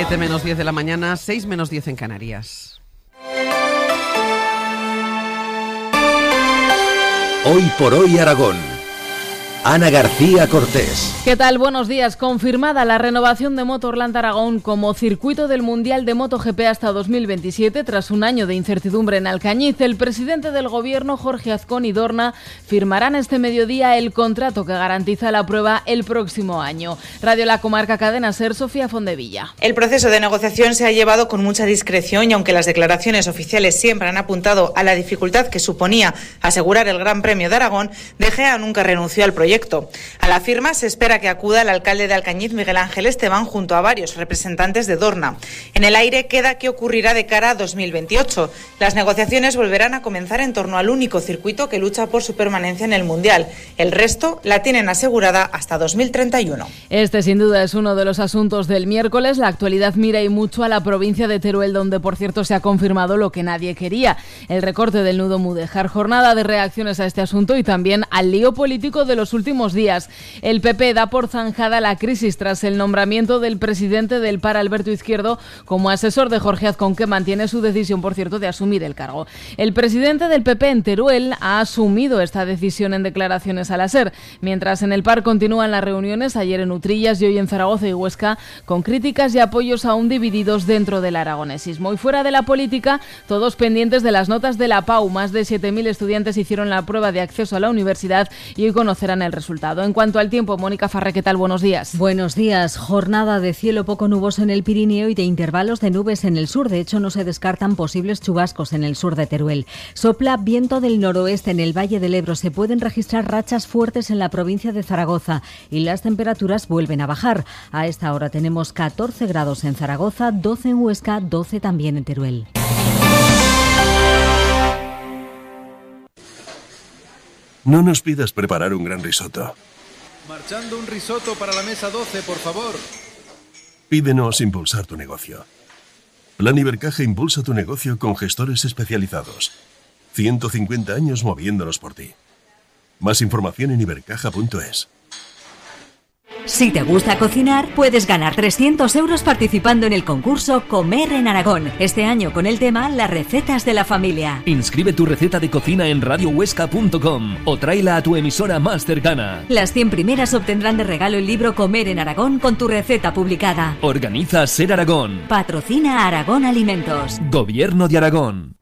7 menos 10 de la mañana, 6 menos 10 en Canarias. Hoy por hoy Aragón. Ana García Cortés. ¿Qué tal? Buenos días. Confirmada la renovación de Motorland Aragón como circuito del Mundial de MotoGP hasta 2027, tras un año de incertidumbre en Alcañiz. El presidente del Gobierno, Jorge Azcón y Dorna, firmarán este mediodía el contrato que garantiza la prueba el próximo año. Radio La Comarca, Cadena SER, Sofía Fondevilla. El proceso de negociación se ha llevado con mucha discreción y aunque las declaraciones oficiales siempre han apuntado a la dificultad que suponía asegurar el Gran Premio de Aragón, De Gea nunca renunció al proyecto. A la firma se espera que acuda el alcalde de Alcañiz, Miguel Ángel Esteban, junto a varios representantes de Dorna. En el aire queda qué ocurrirá de cara a 2028. Las negociaciones volverán a comenzar en torno al único circuito que lucha por su permanencia en el Mundial. El resto la tienen asegurada hasta 2031. Este sin duda es uno de los asuntos del miércoles. La actualidad mira y mucho a la provincia de Teruel, donde por cierto se ha confirmado lo que nadie quería: el recorte del nudo Mudéjar. Jornada de reacciones a este asunto y también al lío político de los últimos días. El PP da por zanjada la crisis tras el nombramiento del presidente del PAR, Alberto Izquierdo, como asesor de Jorge Azcón, que mantiene su decisión, por cierto, de asumir el cargo. El presidente del PP en Teruel ha asumido esta decisión en declaraciones a la SER, mientras en el PAR continúan las reuniones, ayer en Utrillas y hoy en Zaragoza y Huesca, con críticas y apoyos aún divididos dentro del aragonesismo. Y fuera de la política, todos pendientes de las notas de la PAU. Más de 7.000 estudiantes hicieron la prueba de acceso a la universidad y hoy conocerán el resultado. En cuanto al tiempo, Mónica Farré, ¿qué tal? Buenos días. Buenos días. Jornada de cielo poco nuboso en el Pirineo y de intervalos de nubes en el sur. De hecho, no se descartan posibles chubascos en el sur de Teruel. Sopla viento del noroeste en el Valle del Ebro. Se pueden registrar rachas fuertes en la provincia de Zaragoza y las temperaturas vuelven a bajar. A esta hora tenemos 14 grados en Zaragoza, 12 en Huesca, 12 también en Teruel. No nos pidas preparar un gran risotto. Marchando un risotto para la mesa 12, por favor. Pídenos impulsar tu negocio. Plan Ibercaja impulsa tu negocio con gestores especializados. 150 años moviéndonos por ti. Más información en ibercaja.es. Si te gusta cocinar, puedes ganar 300 euros participando en el concurso Comer en Aragón. Este año con el tema Las recetas de la familia. Inscribe tu receta de cocina en radiohuesca.com o tráela a tu emisora más cercana. Las 100 primeras obtendrán de regalo el libro Comer en Aragón con tu receta publicada. Organiza SER Aragón. Patrocina Aragón Alimentos. Gobierno de Aragón.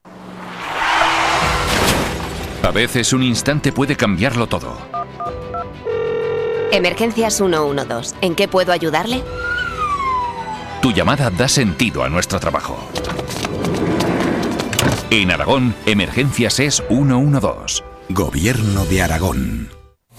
A veces un instante puede cambiarlo todo. Emergencias 112. ¿En qué puedo ayudarle? Tu llamada da sentido a nuestro trabajo. En Aragón, Emergencias es 112. Gobierno de Aragón.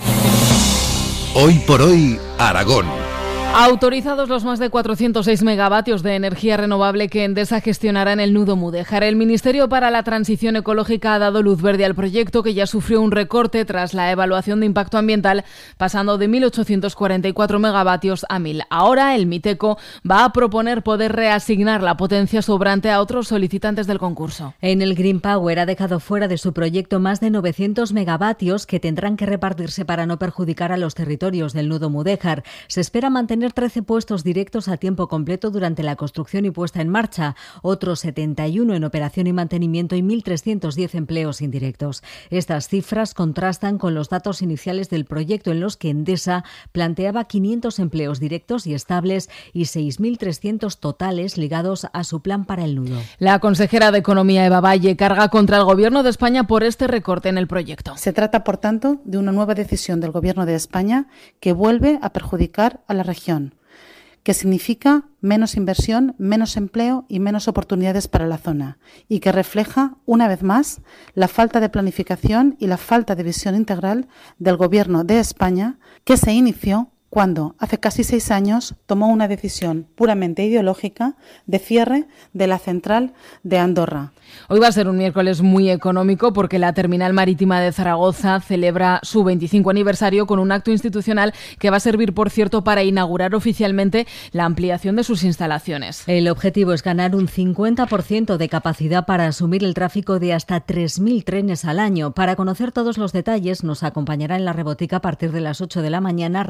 Hoy por hoy, Aragón. Autorizados los más de 406 megavatios de energía renovable que Endesa gestionará en el nudo Mudéjar. El Ministerio para la Transición Ecológica ha dado luz verde al proyecto, que ya sufrió un recorte tras la evaluación de impacto ambiental, pasando de 1.844 megavatios a 1.000. Ahora el Miteco va a proponer poder reasignar la potencia sobrante a otros solicitantes del concurso. En el Green Power ha dejado fuera de su proyecto más de 900 megavatios que tendrán que repartirse para no perjudicar a los territorios del nudo Mudéjar. Se espera mantener 13 puestos directos a tiempo completo durante la construcción y puesta en marcha, otros 71 en operación y mantenimiento y 1.310 empleos indirectos. Estas cifras contrastan con los datos iniciales del proyecto, en los que Endesa planteaba 500 empleos directos y estables y 6.300 totales ligados a su plan para el nudo. La consejera de Economía, Eva Valle, carga contra el Gobierno de España por este recorte en el proyecto. Se trata, por tanto, de una nueva decisión del Gobierno de España que vuelve a perjudicar a la región, que significa menos inversión, menos empleo y menos oportunidades para la zona, y que refleja, una vez más, la falta de planificación y la falta de visión integral del Gobierno de España, que se inició cuando, hace casi 6 años, tomó una decisión puramente ideológica de cierre de la central de Andorra. Hoy va a ser un miércoles muy económico porque la terminal marítima de Zaragoza celebra su 25 aniversario con un acto institucional que va a servir, por cierto, para inaugurar oficialmente la ampliación de sus instalaciones. El objetivo es ganar un 50% de capacidad para asumir el tráfico de hasta 3.000 trenes al año. Para conocer todos los detalles nos acompañará en la rebotica a partir de las 8 de la mañana Ramón Adé,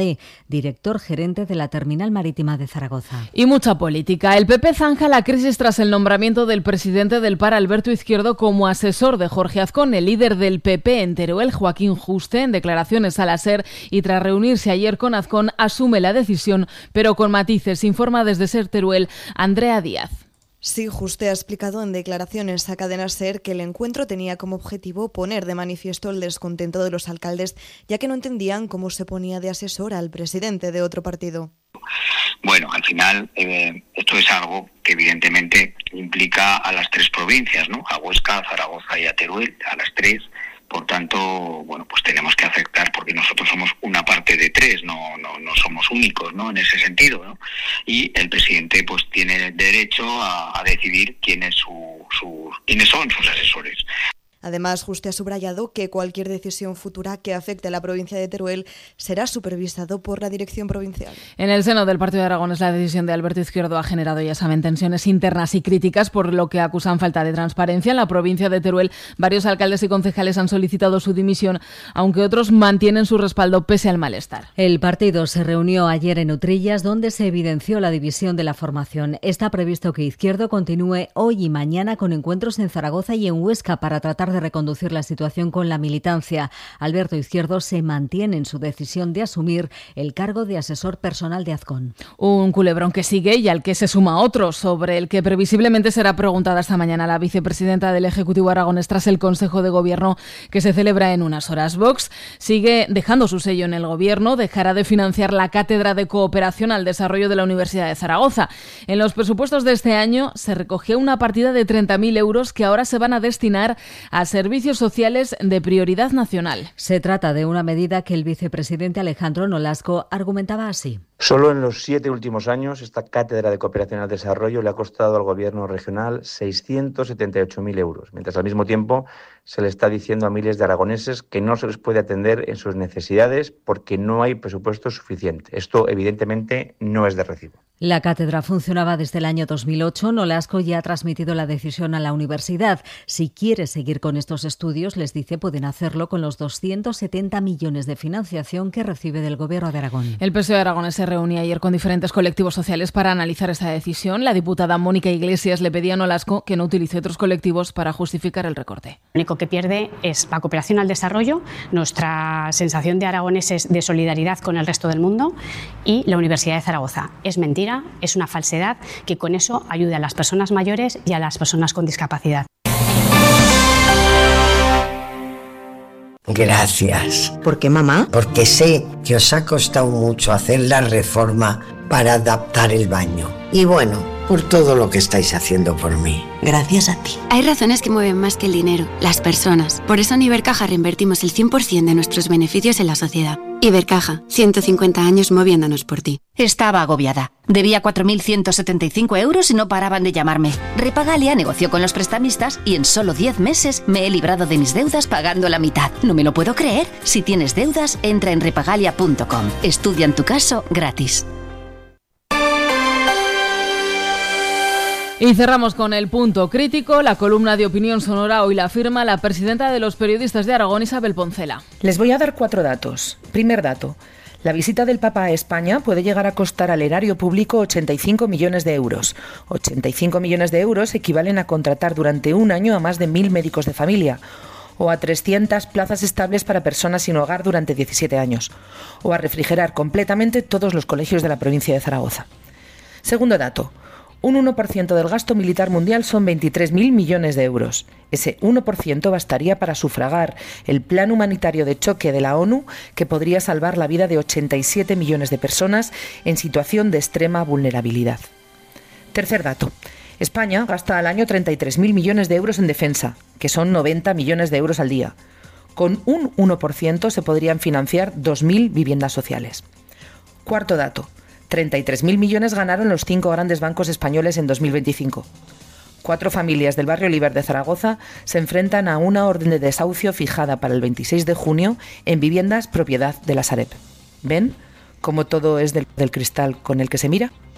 Sané, director gerente de la Terminal Marítima de Zaragoza. Y mucha política. El PP zanja la crisis tras el nombramiento del presidente del PAR, Alberto Izquierdo, como asesor de Jorge Azcón. El líder del PP en Teruel, Joaquín Juste, en declaraciones a la SER y tras reunirse ayer con Azcón, asume la decisión, pero con matices. Informa desde SER Teruel Andrea Díaz. Sí, Juste ha explicado en declaraciones a Cadena SER que el encuentro tenía como objetivo poner de manifiesto el descontento de los alcaldes, ya que no entendían cómo se ponía de asesor al presidente de otro partido. Bueno, al final esto es algo que evidentemente implica a las tres provincias, ¿no? A Huesca, a Zaragoza y a Teruel, a las tres. Por tanto, bueno, pues tenemos que aceptar, porque nosotros somos una parte de tres, no somos únicos, ¿no? En ese sentido, ¿no? Y el presidente pues tiene derecho a decidir quiénes son sus asesores. Además, Juste ha subrayado que cualquier decisión futura que afecte a la provincia de Teruel será supervisado por la dirección provincial. En el seno del Partido de Aragones, la decisión de Alberto Izquierdo ha generado, ya saben, tensiones internas y críticas, por lo que acusan falta de transparencia. En la provincia de Teruel, varios alcaldes y concejales han solicitado su dimisión, aunque otros mantienen su respaldo pese al malestar. El partido se reunió ayer en Utrillas, donde se evidenció la división de la formación. Está previsto que Izquierdo continúe hoy y mañana con encuentros en Zaragoza y en Huesca para tratar de reconducir la situación con la militancia. Alberto Izquierdo se mantiene en su decisión de asumir el cargo de asesor personal de Azcón. Un culebrón que sigue y al que se suma otro, sobre el que previsiblemente será preguntada esta mañana la vicepresidenta del Ejecutivo aragonés tras el Consejo de Gobierno que se celebra en unas horas. Vox sigue dejando su sello en el Gobierno, dejará de financiar la Cátedra de Cooperación al Desarrollo de la Universidad de Zaragoza. En los presupuestos de este año se recogió una partida de 30.000 euros que ahora se van a destinar a servicios sociales de prioridad nacional. Se trata de una medida que el vicepresidente Alejandro Nolasco argumentaba así. Solo en los 7 últimos años, esta Cátedra de Cooperación al Desarrollo le ha costado al Gobierno regional 678.000 euros, mientras al mismo tiempo se le está diciendo a miles de aragoneses que no se les puede atender en sus necesidades porque no hay presupuesto suficiente. Esto, evidentemente, no es de recibo. La cátedra funcionaba desde el año 2008. Nolasco ya ha transmitido la decisión a la universidad. Si quiere seguir con estos estudios, les dice, pueden hacerlo con los 270 millones de financiación que recibe del Gobierno de Aragón. El PSOE aragonés se reunía ayer con diferentes colectivos sociales para analizar esta decisión. La diputada Mónica Iglesias le pedía a Nolasco que no utilice otros colectivos para justificar el recorte. Lo único que pierde es la cooperación al desarrollo, nuestra sensación de aragoneses de solidaridad con el resto del mundo y la Universidad de Zaragoza. Es mentira. Es una falsedad que con eso ayude a las personas mayores y a las personas con discapacidad. Gracias. ¿Por qué, mamá? Porque sé que os ha costado mucho hacer la reforma para adaptar el baño. Y bueno, por todo lo que estáis haciendo por mí. Gracias a ti. Hay razones que mueven más que el dinero, las personas. Por eso en Ibercaja reinvertimos el 100% de nuestros beneficios en la sociedad. Ibercaja, 150 años moviéndonos por ti. Estaba agobiada. Debía 4.175 euros y no paraban de llamarme. Repagalia negoció con los prestamistas y en solo 10 meses me he librado de mis deudas pagando la mitad. No me lo puedo creer. Si tienes deudas, entra en repagalia.com. Estudian tu caso gratis. Y cerramos con el punto crítico. La columna de Opinión Sonora hoy la firma la presidenta de los periodistas de Aragón, Isabel Poncela. Les voy a dar 4 datos. Primer dato. La visita del Papa a España puede llegar a costar al erario público 85 millones de euros. 85 millones de euros equivalen a contratar durante un año a más de 1.000 médicos de familia, o a 300 plazas estables para personas sin hogar durante 17 años, o a refrigerar completamente todos los colegios de la provincia de Zaragoza. Segundo dato. Un 1% del gasto militar mundial son 23.000 millones de euros. Ese 1% bastaría para sufragar el plan humanitario de choque de la ONU que podría salvar la vida de 87 millones de personas en situación de extrema vulnerabilidad. Tercer dato. España gasta al año 33.000 millones de euros en defensa, que son 90 millones de euros al día. Con un 1% se podrían financiar 2.000 viviendas sociales. Cuarto dato. 33.000 millones ganaron los 5 grandes bancos españoles en 2025. 4 familias del barrio Oliver de Zaragoza se enfrentan a una orden de desahucio fijada para el 26 de junio en viviendas propiedad de la Sareb. ¿Ven cómo todo es del cristal con el que se mira?